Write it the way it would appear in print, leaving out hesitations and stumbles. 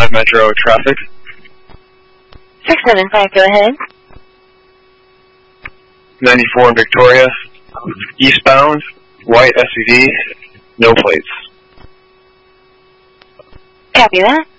675 Metro traffic. 675, go ahead. 94 in Victoria. Eastbound, white SUV, no plates. Copy that.